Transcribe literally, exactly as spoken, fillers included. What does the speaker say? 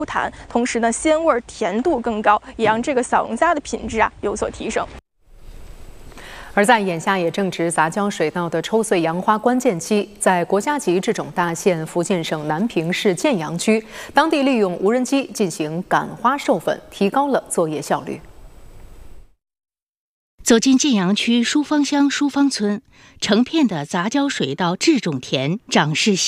弹，同时呢鲜味甜度更高，也让这个小龙虾的品质啊有所提升。 而在眼下也正值杂交水稻的抽穗杨花关键期，在国家级制种大县福建省南平市建阳区，当地利用无人机进行赶花授粉，提高了作业效率。 走进建阳区书芳乡书芳村，成片的杂交水稻制种田长势